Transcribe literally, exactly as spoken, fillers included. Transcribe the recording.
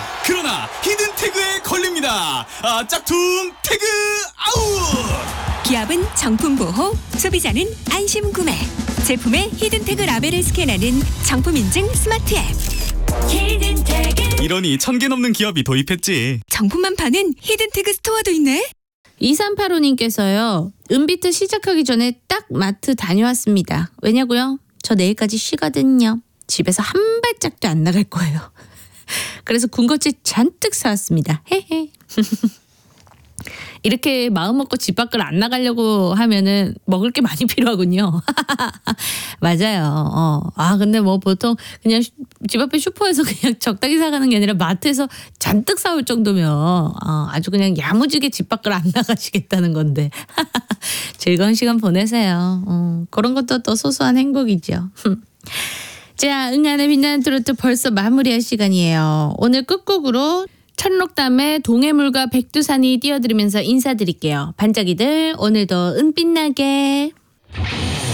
그러나 히든 태그에 걸립니다. 아, 짝퉁 태그 아웃. 기업은 정품 보호, 소비자는 안심 구매. 제품의 히든 태그 라벨을 스캔하는 정품 인증 스마트 앱. 히든 태그. 이러니 천 개 넘는 기업이 도입했지. 정품만 파는 히든 태그 스토어도 있네. 이삼팔오님께서요. 은비트 시작하기 전에 딱 마트 다녀왔습니다. 왜냐고요? 저 내일까지 쉬거든요. 집에서 한 발짝도 안 나갈 거예요. 그래서 군것질 잔뜩 사왔습니다. 헤헤. 이렇게 마음 먹고 집 밖을 안 나가려고 하면은 먹을 게 많이 필요하군요. 맞아요. 어. 아 근데 뭐 보통 그냥 집 앞에 슈퍼에서 그냥 적당히 사가는 게 아니라 마트에서 잔뜩 사올 정도면 어, 아주 그냥 야무지게 집 밖을 안 나가시겠다는 건데 즐거운 시간 보내세요. 어, 그런 것도 또 소소한 행복이죠. 자, 응안의 빛나는 트로트 벌써 마무리할 시간이에요. 오늘 끝곡으로 천록담의 동해물과 백두산이 띄워드리면서 인사드릴게요. 반짝이들 오늘도 은빛나게.